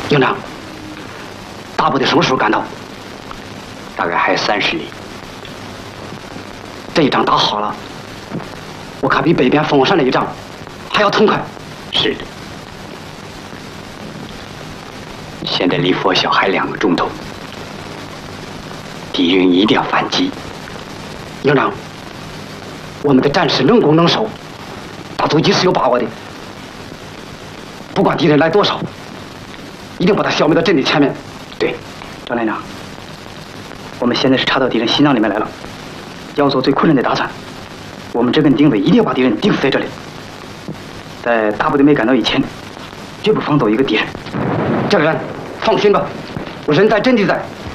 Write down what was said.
营长，大部队什么时候赶到？ 大概还有30里。 这一仗打好了，我看比北边凤凰山那一仗还要痛快。 是的。现在离佛晓还2个钟头，敌人一定要反击。 营长，我们的战士能攻能守，打阻击是有把握的。不管敌人来多少，一定把他消灭到阵地前面。 对， 张连长，我们现在是插到敌人心脏里面来了，要做最困难的打算。我们这根定位一定要把敌人钉死在这里，在大部队没赶到以前，绝不放走一个敌人。 这个人放心吧，我人在阵地在，